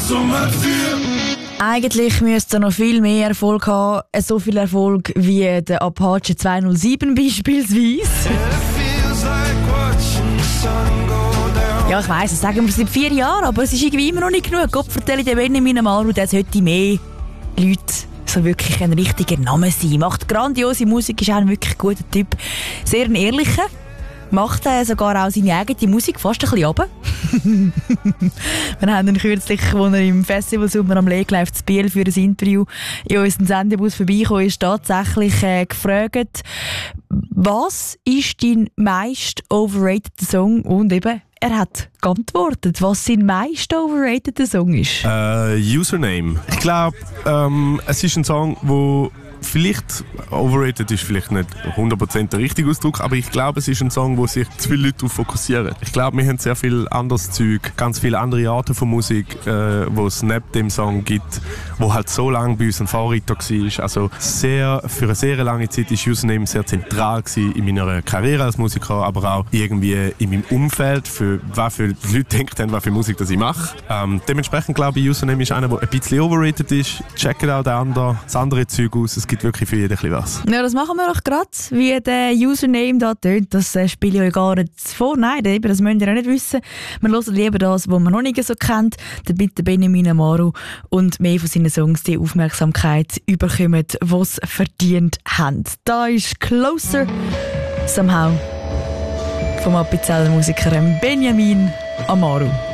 Eigentlich müsste er noch viel mehr Erfolg haben. So viel Erfolg wie der Apache 207 beispielsweise. Ja, ich weiss, das sagen wir seit 4 Jahren, aber es ist irgendwie immer noch nicht genug. Gott vertelle den Benjamin Amaru, der sollte mehr Leute so wirklich ein richtiger Name sein. Macht grandiose Musik, ist auch ein wirklich guter Typ. Sehr ein ehrlicher. Macht sogar auch seine eigene Musik fast ein bisschen runter. Wir haben ihn kürzlich, als er im Festival Sommer am Leg läuft, zu Biel für ein Interview in unseren Sendebus vorbeigekommen ist, tatsächlich gefragt, was ist dein meist overrated Song? Und eben, er hat geantwortet, was sein meist overrated Song ist. Username. Ich glaube, es ist ein Song, wo vielleicht, overrated ist vielleicht nicht 100% der richtige Ausdruck, aber ich glaube, es ist ein Song, wo sich zu viele Leute darauf fokussieren. Ich glaube, wir haben sehr viel anderes Zeug, ganz viele andere Arten von Musik, wo es neben dem Song gibt, wo halt so lange bei uns ein Vorreiter war. Also für eine sehr lange Zeit war Username sehr zentral in meiner Karriere als Musiker, aber auch irgendwie in meinem Umfeld, für was für Leute denken haben, was für Musik das ich mache. Dementsprechend glaube ich, Username ist einer, der ein bisschen overrated ist. Checkt auch das andere Zeug aus. Es gibt wirklich für jeden ein bisschen was. Ja, das machen wir doch gerade. Wie der Username da tönt, das spiele ich euch gar nicht vor. Nein, das müsst ihr auch nicht wissen. Wir hören lieber das, was man noch nicht so kennt. Der bitte Benjamin Amaru und mehr von seinen Songs die Aufmerksamkeit überkommen, die es verdient haben. Da ist «Closer» Somehow vom Appenzeller Musiker Benjamin Amaru.